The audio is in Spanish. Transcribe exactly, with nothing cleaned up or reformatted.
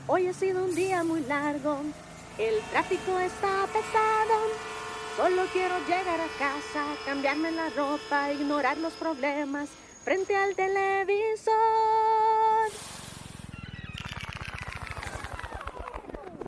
Hoy ha sido un día muy largo, el tráfico está pesado. Solo quiero llegar a casa, cambiarme la ropa, ignorar los problemas frente al televisor.